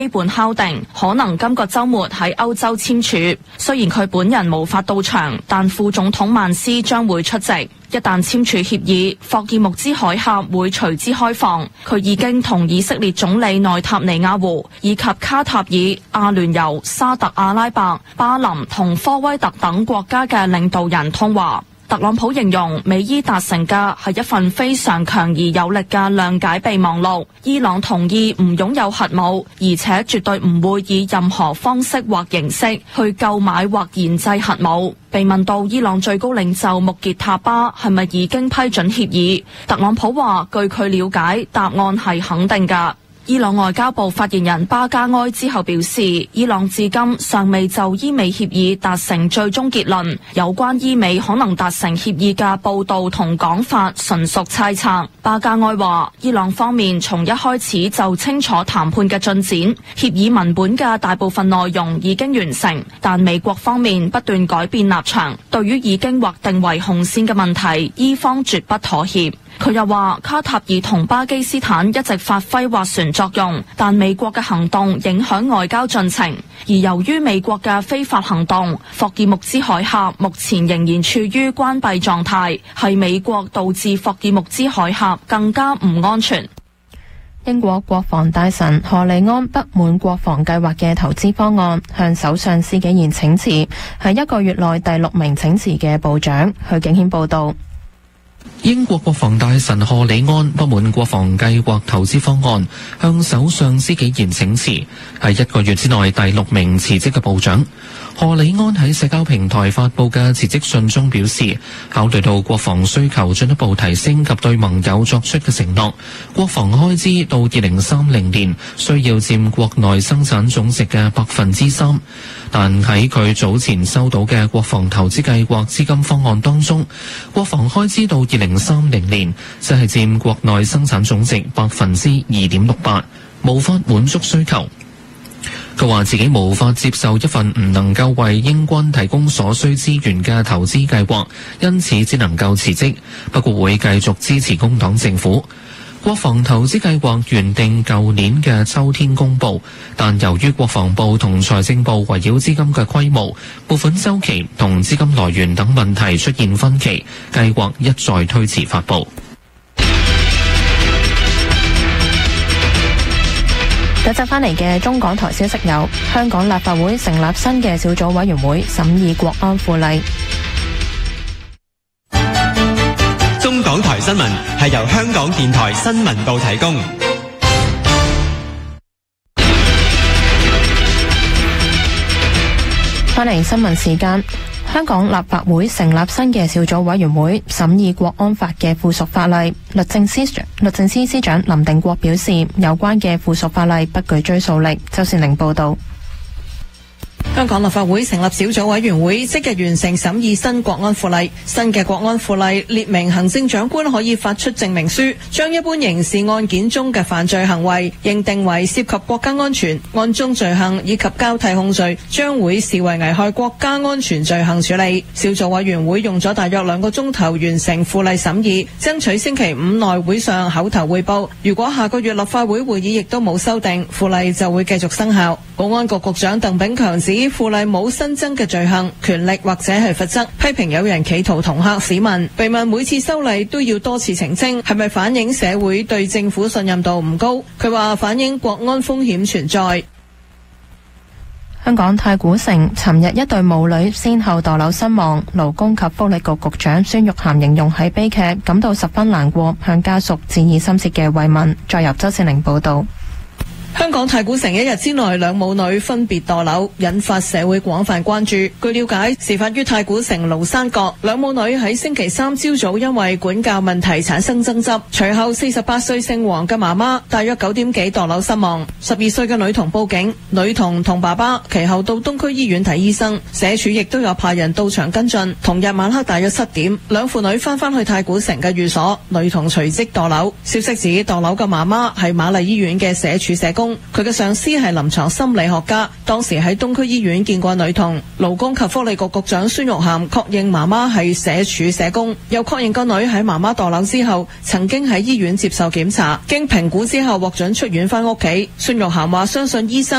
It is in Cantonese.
基本敲定，可能今個週末喺歐洲簽署。雖然佢本人無法到場，但副總統曼斯將會出席。一旦簽署協議，霍爾木茲海峽會隨之開放。佢已經同以色列總理內塔尼亞胡以及卡塔爾、阿聯酋、沙特阿拉伯、巴林同科威特等國家嘅領導人通話。特朗普形容美伊達成嘅係一份非常強而有力嘅諒解備忘錄。伊朗同意唔擁有核武，而且絕對唔會以任何方式或形式去購買或研製核武。被問到伊朗最高領袖穆傑塔巴係咪已經批准協議，特朗普話據佢了解，答案係肯定㗎。伊朗外交部發言人巴加埃之後表示，伊朗至今尚未就伊美協議達成最終結論，有關伊美可能達成協議嘅報道同講法純屬猜測。巴加埃話，伊朗方面從一開始就清楚談判嘅進展，協議文本嘅大部分內容已經完成，但美國方面不斷改變立場，對於已經劃定為紅線嘅問題，伊方絕不妥協。佢又話，卡塔爾同巴基斯坦一直發揮斡旋作用，但美國嘅行動影響外交進程，而由於美國嘅非法行動，霍爾木茲海峽目前仍然處於關閉狀態，係美國導致霍爾木茲海峽更加唔安全。 英國國防大臣荷里安不滿國防計劃嘅投資方案，向首相施紀賢請辭，係1個月內第6名請辭嘅部長。許景軒報道。 英國國防大臣荷里安不滿國防計劃投資方案，向首相施紀賢請辭，係1個月之內第6名辭職嘅部長。荷里安喺社交平台發佈嘅辭職信中表示，考慮到國防需求進一步提升及對盟友作出嘅承諾，國防開支到2030年需要佔國內生產總值嘅3%。但喺佢早前收到嘅國防投資計劃資金方案當中，國防開支到2030年只係佔國內生產總值2.68%，無法滿足需求。佢話自己無法接受一份唔能夠為英軍提供所需資源嘅投資計劃，因此只能夠辭職，不過會繼續支持工黨政府。國防投資計劃原定舊年嘅秋天公佈，但由於國防部同財政部圍繞資金嘅規模、撥款週期同資金來源等問題出現分歧，計劃一再推遲發佈。 有集翻嚟嘅中港台消息有：香港立法會成立新嘅小組委員會審議國安附例。 中港台新聞係由香港電台新聞部提供。 翻嚟新聞時間，香港立法會成立新嘅小組委員會審議國安法嘅附屬法例。律政司司長林定國表示，有關嘅附屬法例不具追溯力。周善玲報道。 香港立法會成立小組委員會，即日完成審議新國安附例。新嘅國安附例列明行政長官可以發出證明書，將一般刑事案件中嘅犯罪行為認定為涉及國家安全，案中罪行以及交替控罪將會視為危害國家安全罪行處理。小組委員會用咗大約2個鐘頭完成附例審議，爭取星期5內會上口頭匯報。如果下個月立法會會議亦都冇修訂，附例就會繼續生效。保安局局長鄧炳強指附例冇新增嘅罪行、權力或者係罰則，批評有人企圖恫嚇市民。被問每次修例都要多次澄清，係咪反映社會對政府信任度唔高？佢話反映國安風險存在。 香港太古城尋日一對母女先後墮樓身亡，勞工及福利局局長孫玉菡形容係悲劇，感到十分難過，向家屬致以深切嘅慰問。再由周善玲報道。 香港太古城一日之內2母女分別墮樓，引發社會廣泛關注。據了解，事發於太古城廬山閣，2母女喺星期3朝早因為管教問題產生爭執，隨後48歲姓黃嘅媽媽大約9點幾墮樓身亡。12歲嘅女童報警，女童同爸爸其後到東區醫院睇醫生，社署亦都有派人到場跟進。同日晚黑大約7點，2父女翻去太古城嘅寓所，女童隨即墮樓。消息指墮樓嘅媽媽係瑪麗醫院嘅社署社工，佢嘅上司係臨床心理學家，當時喺東區醫院見過女童。勞工及福利局局長孫玉菡確認媽媽係社署社工，又確認個女喺媽媽墮樓之後曾經喺醫院接受檢查，經評估之後獲准出院翻屋企。孫玉菡話相信醫生